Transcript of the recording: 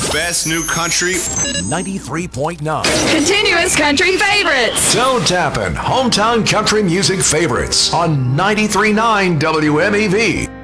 best new country. 93.9. Continuous country favorites. Toe Tappin' Hometown Country Music Favorites on 93.9 WMEV.